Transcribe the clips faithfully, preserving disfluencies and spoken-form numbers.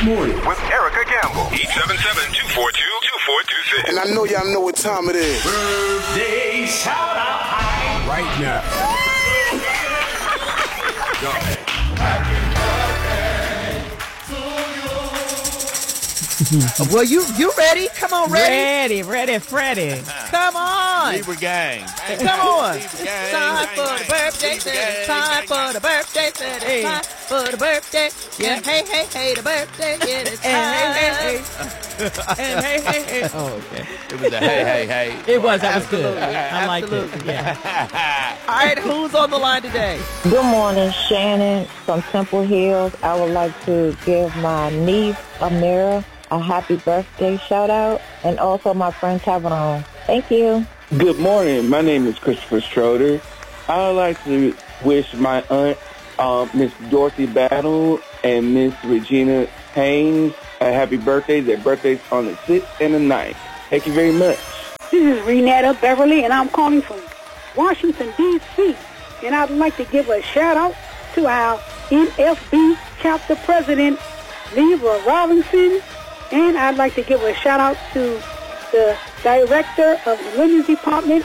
Morning with Erica Gamble. eight seven seven, two four two, two four two six. And I know y'all know what time it is. Birthday shout out right now. Go. Well, you you ready? Come on, ready? Ready, ready, Freddie. Come on. Libra gang. Come on. Libra It's gang. time for the birthday Libra set. gang. It's time for the birthday set. It's time for the birthday. Yeah, hey, hey, hey, the birthday. Yeah, it's time. Hey, hey, hey. And hey, hey, hey. Oh, okay. It was a hey, hey, hey. It was. That was good. Absolutely. I like it. Absolutely. Yeah. All right, who's on the line today? Good morning, Shannon from Temple Hills. I would like to give my niece, Amira, a happy birthday shout out, and also my friend Tavron. Thank you. Good morning. My name is Christopher Schroeder. I would like to wish my aunt, uh, Miss Dorothy Battle, and Miss Regina Haynes a happy birthday. Their birthday's on the sixth and the ninth. Thank you very much. This is Renetta Beverly, and I'm calling from Washington, D C And I'd like to give a shout-out to our N F B chapter president, Leroy Robinson. And I'd like to give a shout-out to the director of the Women's Department,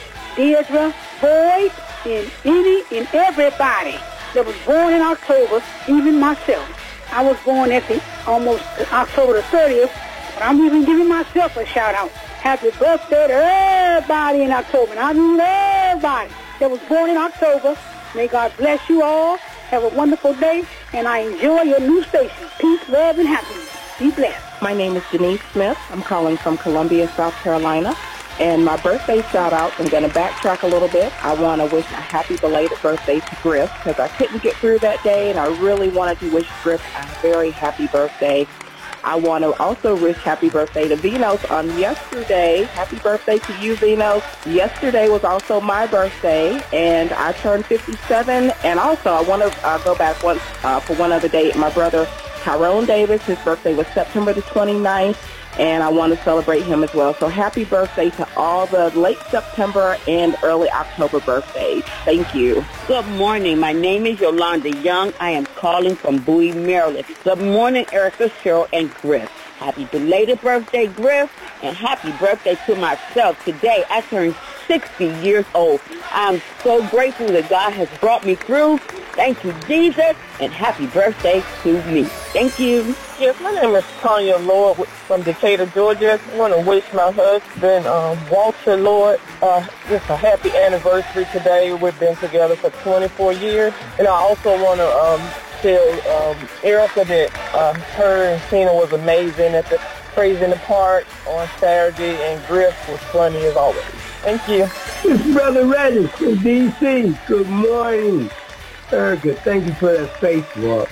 Deirdre Boyd, and any and everybody that was born in October, even myself. I was born at the almost October the thirtieth, but I'm even giving myself a shout-out. Happy birthday to everybody in October. And I mean everybody that was born in October. May God bless you all. Have a wonderful day, and I enjoy your new station. Peace, love, and happiness. Be blessed. My name is Denise Smith. I'm calling from Columbia, South Carolina. And my birthday shout-out, I'm going to backtrack a little bit. I want to wish a happy belated birthday to Griff because I couldn't get through that day, and I really wanted to wish Griff a very happy birthday. I want to also wish happy birthday to Venos on yesterday. Happy birthday to you, Venos. Yesterday was also my birthday, and I turned fifty-seven. And also, I want to uh, go back once uh, for one other date. My brother, Tyrone Davis, his birthday was September the twenty-ninth, and I want to celebrate him as well. So happy birthday to all the late September and early October birthdays. Thank you. Good morning. My name is Yolanda Young. I am calling from Bowie, Maryland. Good morning, Erica, Cheryl, and Griff. Happy belated birthday, Griff, and happy birthday to myself. Today, I turned sixty years old. I'm so grateful that God has brought me through. Thank you, Jesus, and happy birthday to me. Thank you. Yes, my name is Tanya Lord from Decatur, Georgia. I want to wish my husband, um, Walter Lord, uh, just a happy anniversary today. We've been together for twenty-four years. And I also want to um, tell um, Erica that uh, her and Tina was amazing at the Praise in the Park on Saturday, and Griff was funny as always. Thank you. It's Brother Reggie from D C Good morning. Erica, thank you for that spacewalk.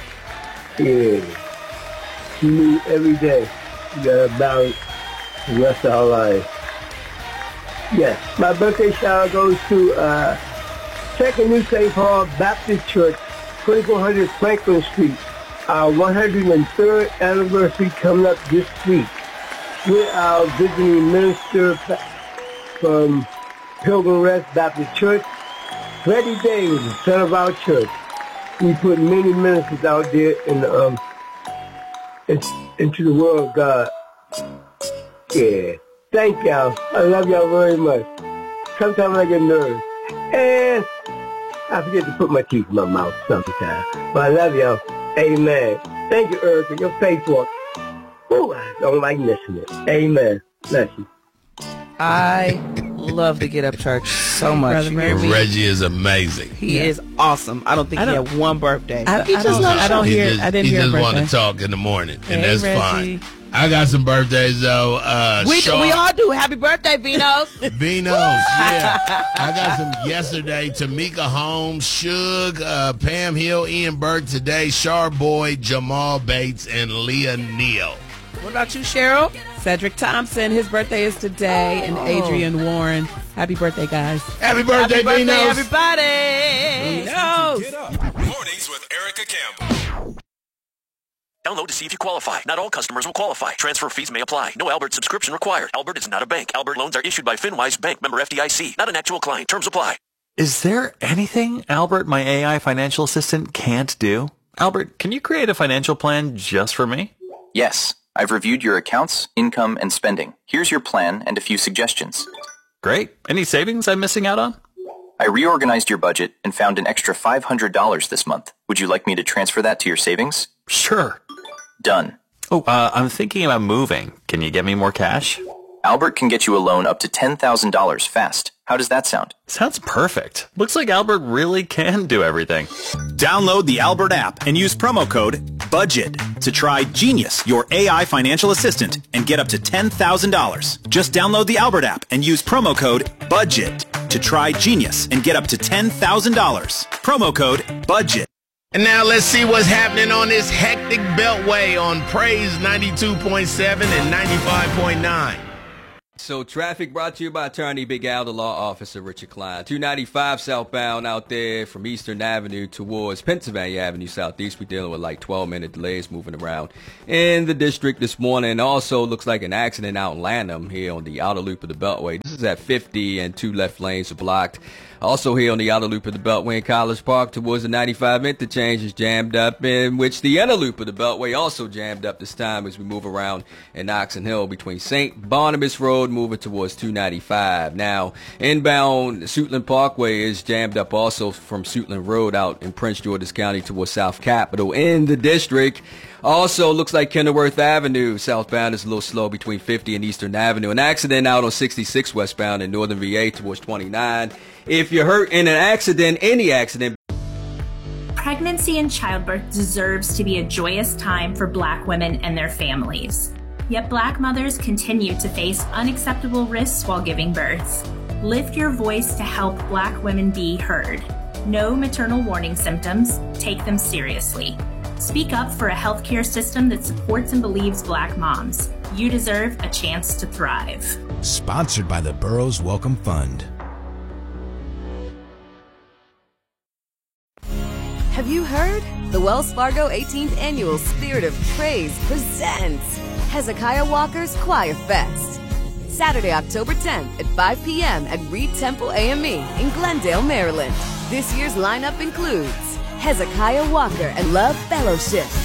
Yeah. You need every day. You gotta balance the rest of our lives. Yes, my birthday shout goes to uh, Second New Saint Paul Baptist Church, twenty-four hundred Franklin Street. Our one hundred third anniversary coming up this week. We're our visiting minister from Pilgrim Rest Baptist Church, Freddie Davis, the son of our church. We put many ministers out there in the, um, into the world of God. Yeah. Thank y'all. I love y'all very much. Sometimes I get nervous. And I forget to put my teeth in my mouth sometimes. But I love y'all. Amen. Thank you, Erica. Your face walk. Oh, I don't like missing it. Amen. Bless you. I love the Get Up Church so much. Reggie. Reggie is amazing. He yeah. is awesome. I don't think I don't, he had one birthday. I, he I just don't, I don't he hear. Just, I didn't he hear. He just want birthday. to talk in the morning, and hey, that's Reggie. fine. I got some birthdays though. Uh, we Shaw, we all do. Happy birthday, Venos. Venos, yeah. I got some yesterday. Tamika Holmes, Suge, uh, Pam Hill, Ian Burke today. Shar Boyd, Jamal Bates, and Leah Neal. What about you, Cheryl? Cedric Thompson, his birthday is today, and oh. Adrian Warren. Happy birthday, guys. Happy birthday, Happy birthday, Venos. everybody. Venos. Get up. Mornings with Erica Campbell. Download to see if you qualify. Not all customers will qualify. Transfer fees may apply. No Albert subscription required. Albert is not a bank. Albert loans are issued by FinWise Bank, member F D I C. Not an actual client. Terms apply. Is there anything Albert, my A I financial assistant, can't do? Albert, can you create a financial plan just for me? Yes, I've reviewed your accounts, income, and spending. Here's your plan and a few suggestions. Great. Any savings I'm missing out on? I reorganized your budget and found an extra five hundred dollars this month. Would you like me to transfer that to your savings? Sure. Done. Oh, uh, I'm thinking about moving. Can you get me more cash? Albert can get you a loan up to ten thousand dollars fast. How does that sound? Sounds perfect. Looks like Albert really can do everything. Download the Albert app and use promo code BUDGET to try Genius, your A I financial assistant, and get up to ten thousand dollars. Just download the Albert app and use promo code BUDGET to try Genius and get up to ten thousand dollars. Promo code BUDGET. And now let's see what's happening on this hectic beltway on Praise ninety-two point seven and ninety-five point nine. So traffic brought to you by Attorney Big Al, the law officer Richard Klein. two ninety-five southbound out there from Eastern Avenue towards Pennsylvania Avenue Southeast. We're dealing with like twelve minute delays moving around in the district this morning. Also looks like an accident out in Lanham here on the outer loop of the Beltway. This is at fifty and two left lanes are blocked. Also here on the outer loop of the Beltway in College Park towards the ninety-five interchange is jammed up, in which the inner loop of the Beltway also jammed up this time as we move around in Oxon Hill between Saint Barnabas Road moving towards two ninety-five. Now, inbound Suitland Parkway is jammed up also from Suitland Road out in Prince George's County towards South Capitol in the district. Also, looks like Kenilworth Avenue southbound is a little slow between fifty and Eastern Avenue. An accident out on sixty-six westbound in Northern V A towards twenty-nine. If you're hurt in an accident, any accident. Pregnancy and childbirth deserves to be a joyous time for Black women and their families. Yet Black mothers continue to face unacceptable risks while giving birth. Lift your voice to help Black women be heard. Know maternal warning symptoms. Take them seriously. Speak up for a healthcare system that supports and believes Black moms. You deserve a chance to thrive. Sponsored by the Burroughs Welcome Fund. Have you heard? The Wells Fargo eighteenth Annual Spirit of Praise presents Hezekiah Walker's Choir Fest. Saturday, October tenth at five p.m. at Reed Temple A M E in Glendale, Maryland. This year's lineup includes Hezekiah Walker and Love Fellowship,